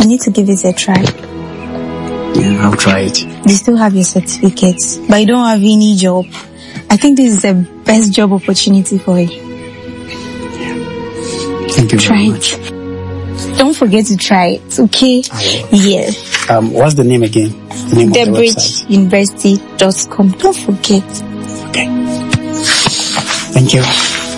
You need to give it a try. Yeah, I'll try it. You still have your certificates, but you don't have any job. I think this is the best job opportunity for you. Yeah. Thank you very much. Don't forget to try it, okay? Yes. What's the name again? The name of the website? TheBridgeUniversity.com. Don't forget. Okay. Thank you.